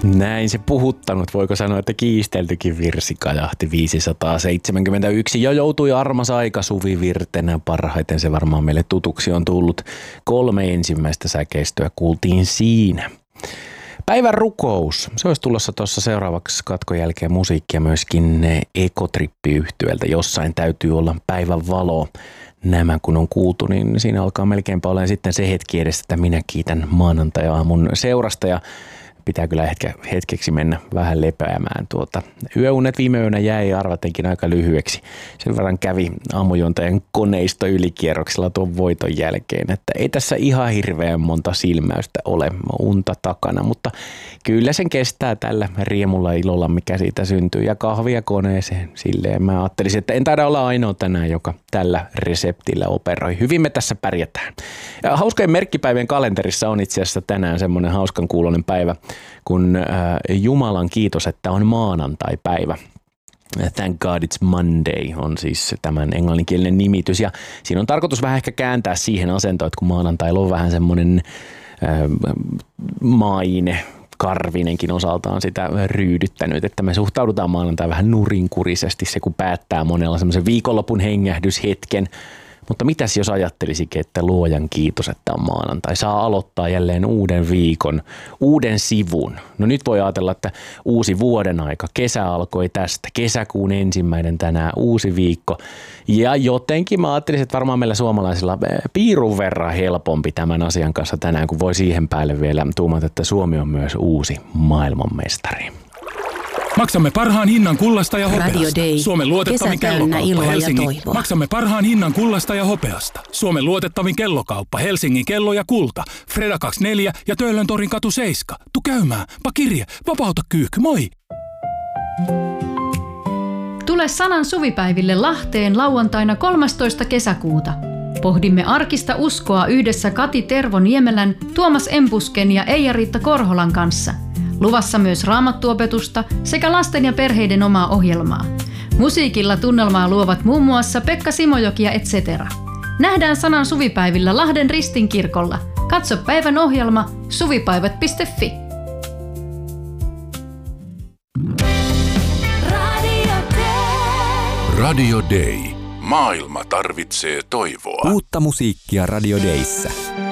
Näin se puhuttanut, voiko sanoa, että kiisteltykin virsi kajahti 571 ja joutui armas aika Suvi Virtenä. Parhaiten se varmaan meille tutuksi on tullut. 3 ensimmäistä säkeistöä kuultiin siinä. Päivän rukous. Se olisi tulossa tuossa seuraavaksi katkon jälkeen musiikkia myöskin Ekotrippi-yhtyeltä. Jossain täytyy olla päivän valo. Nämä kun on kuultu, niin siinä alkaa melkeinpä olemaan sitten se hetki edes, että minä kiitän maanantai-aamun seurasta ja pitää kyllä hetkeksi mennä vähän lepäämään. Yöunet viime yönä jäi arvatenkin aika lyhyeksi. Sen verran kävi aamujuontajan koneisto ylikierroksella tuon voiton jälkeen, että ei tässä ihan hirveän monta silmäystä ole unta takana, mutta kyllä sen kestää tällä riemulla ilolla, mikä siitä syntyy, ja kahvia koneeseen. Silleen mä ajattelisin, että en taida olla ainoa tänään, joka tällä reseptillä operoi. Hyvin me tässä pärjätään. Ja hauskojen merkkipäivien kalenterissa on itse asiassa tänään semmoinen hauskan kuuloinen päivä, kun Jumalan kiitos, että on maanantai-päivä. Thank God it's Monday on siis tämän englanninkielinen nimitys, ja siinä on tarkoitus vähän ehkä kääntää siihen asentoon, että kun maanantailla on vähän semmoinen maine, Karvinenkin osaltaan sitä ryydyttänyt, että me suhtaudutaan maanantai vähän nurinkurisesti, se kun päättää monella semmoisen viikonlopun hengähdyshetken. Mutta mitäs jos ajattelisikin, että luojan kiitos, että on maanantai. Saa aloittaa jälleen uuden viikon, uuden sivun. No nyt voi ajatella, että uusi vuoden aika. Kesä alkoi tästä. Kesäkuun 1. tänään uusi viikko. Ja jotenkin mä ajattelisin, että varmaan meillä suomalaisilla piirun verran helpompi tämän asian kanssa tänään, kun voi siihen päälle vielä tuumata, että Suomi on myös uusi maailmanmestari. Maksamme parhaan hinnan kullasta ja hopeasta. Radio Day. Suomen luotettavin kellokauppa Helsingin. Maksamme parhaan hinnan kullasta ja hopeasta. Suomen luotettavin kellokauppa Helsingin kello ja kulta. Freda 24 ja Töölön torin katu 7. Tu käymään. Pakirje. Vapauta kyyhky. Moi. Tule Sanan suvipäiville Lahteen lauantaina 13. kesäkuuta. Pohdimme arkista uskoa yhdessä Kati Tervo-Niemelän, Tuomas Empusken ja Eija-Riitta Korholan kanssa. Luvassa myös raamattuopetusta sekä lasten ja perheiden omaa ohjelmaa. Musiikilla tunnelmaa luovat muun muassa Pekka Simojoki ja etc. Nähdään Sanan suvipäivillä Lahden Ristinkirkolla. Katso päivän ohjelma suvipäivät.fi. Radio Day. Maailma tarvitsee toivoa. Uutta musiikkia Radio Dayssä.